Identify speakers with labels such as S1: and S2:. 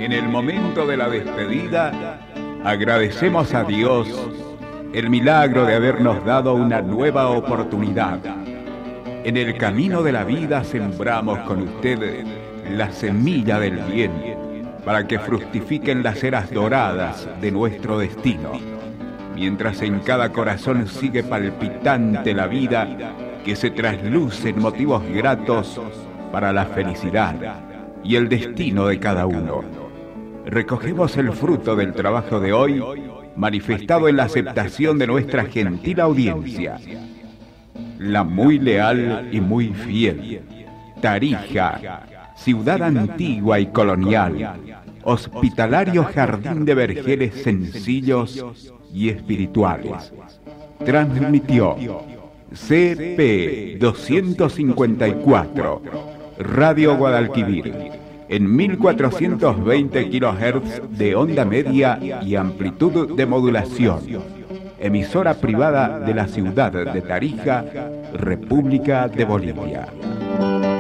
S1: En el momento de la despedida, agradecemos a Dios el milagro de habernos dado una nueva oportunidad. En el camino de la vida sembramos con ustedes la semilla del bien para que fructifiquen las eras doradas de nuestro destino. Mientras en cada corazón sigue palpitante la vida que se trasluce en motivos gratos para la felicidad y el destino de cada uno. Recogemos el fruto del trabajo de hoy, manifestado en la aceptación de nuestra gentil audiencia, la muy leal y muy fiel Tarija, ciudad antigua y colonial, hospitalario jardín de vergeles sencillos y espirituales. Transmitió CP 254, Radio Guadalquivir, en 1420 kHz de onda media y amplitud de modulación. Emisora privada de la ciudad de Tarija, República de Bolivia.